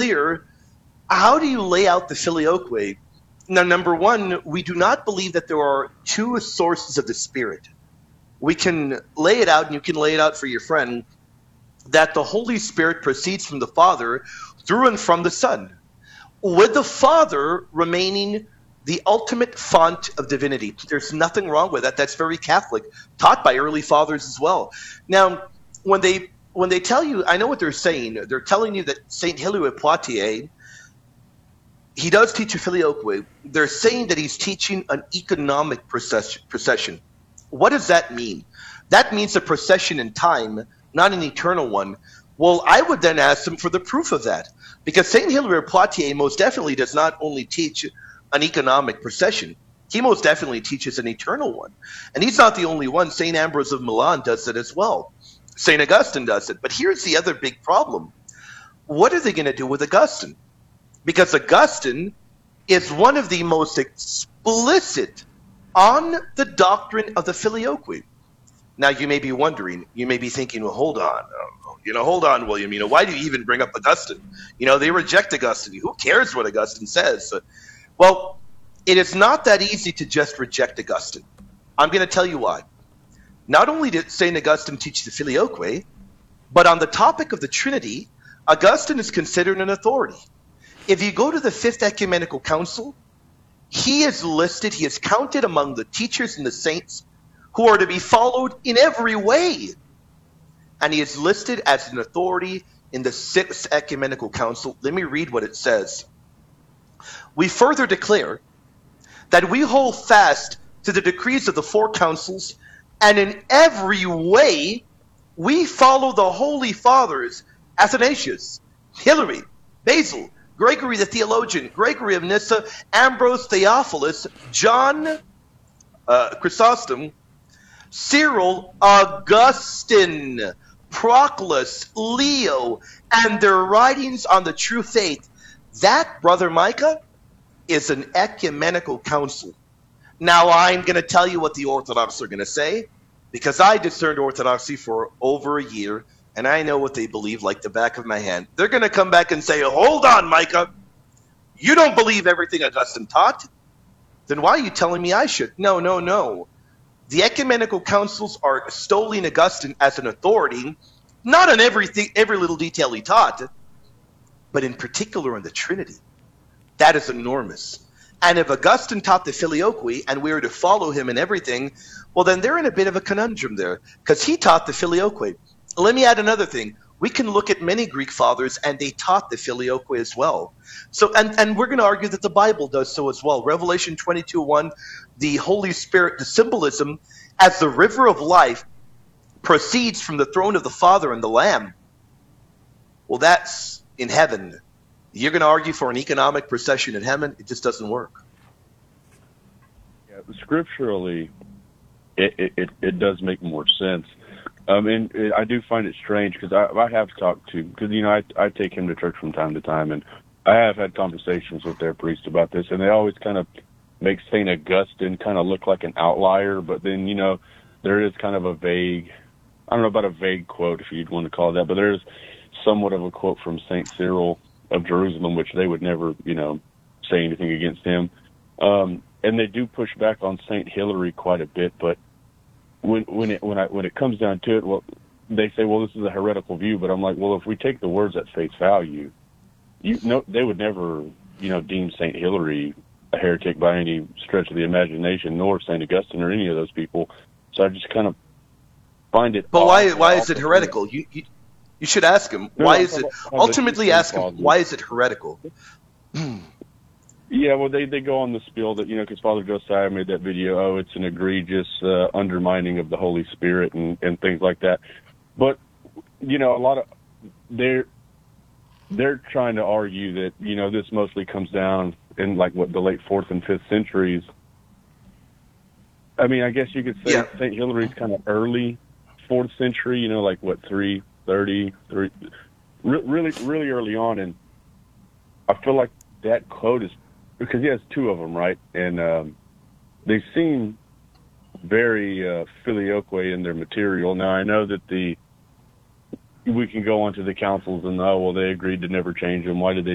clear, how do you lay out the filioque? Now, number one, we do not believe that there are two sources of the Spirit. We can lay it out, and you can lay it out for your friend, that the Holy Spirit proceeds from the Father through and from the Son, with the Father remaining the ultimate font of divinity. There's nothing wrong with that. That's very Catholic, taught by early fathers as well. Now, when they tell you, I know what they're saying. They're telling you that Saint Hilary of Poitiers, he does teach a filioque. They're saying that he's teaching an economic procession. What does that mean? That means a procession in time, not an eternal one. Well, I would then ask them for the proof of that, because Saint Hilary of Poitiers most definitely does not only teach an economic procession. He most definitely teaches an eternal one. And he's not the only one. Saint Ambrose of Milan does it as well. Saint Augustine does it. But here's the other big problem. What are they going to do with Augustine? Because Augustine is one of the most explicit on the doctrine of the filioque. Now, you may be wondering, you may be thinking, well, hold on, William. Why do you even bring up Augustine? They reject Augustine. Who cares what Augustine says? Well, it is not that easy to just reject Augustine. I'm going to tell you why. Not only did St. Augustine teach the filioque, but on the topic of the Trinity, Augustine is considered an authority. If you go to the Fifth Ecumenical Council, he is listed, he is counted among the teachers and the saints who are to be followed in every way. And he is listed as an authority in the Sixth Ecumenical Council. Let me read what it says. We further declare that we hold fast to the decrees of the four councils, and in every way we follow the Holy Fathers, Athanasius, Hilary, Basil, Gregory the Theologian, Gregory of Nyssa, Ambrose Theophilus, John Chrysostom, Cyril, Augustine, Proclus, Leo, and their writings on the true faith. That, Brother Micah, is an ecumenical council. Now, I'm going to tell you what the Orthodox are going to say, because I discerned Orthodoxy for over a year, and I know what they believe like the back of my hand. They're going to come back and say, hold on, Micah. You don't believe everything Augustine taught? Then why are you telling me I should? No. The ecumenical councils are extolling Augustine as an authority, not on every little detail he taught, but in particular on the Trinity. That is enormous. And if Augustine taught the filioque and we were to follow him in everything, well, then they're in a bit of a conundrum there, because he taught the filioque. Let me add another thing. We can look at many Greek fathers, and they taught the filioque as well. So, and we're going to argue that the Bible does so as well. Revelation 22:1, the Holy Spirit, the symbolism as the river of life proceeds from the throne of the Father and the Lamb. Well, that's in heaven. You're going to argue for an economic procession in heaven? It just doesn't work. Yeah, scripturally, it does make more sense. And I do find it strange, because I have talked to, because, I take him to church from time to time, and I have had conversations with their priest about this, and they always kind of make St. Augustine kind of look like an outlier, but then, there is kind of a vague, I don't know about a vague quote, if you'd want to call it that, but there's somewhat of a quote from St. Cyril of Jerusalem, which they would never, say anything against him. And they do push back on St. Hilary quite a bit, but when it comes down to it, well, they say, well, this is a heretical view, but I'm like, well, if we take the words at face value, they would never, deem St. Hilary a heretic by any stretch of the imagination, nor St. Augustine or any of those people. So I just kind of find it. But why is it heretical? You should ask him. Why is it? Ultimately, ask him, why is it heretical? Yeah, well, they go on the spiel that, because Father Josiah made that video, it's an egregious undermining of the Holy Spirit and things like that. But, a lot of, they're trying to argue that, this mostly comes down in, the late 4th and 5th centuries. I mean, I guess you could say St. Hilary's kind of early 4th century, 330, really early on. And I feel like that quote is, because he has two of them, right? And they seem very filioque in their material. Now, I know that we can go on to the councils and, they agreed to never change them. Why did they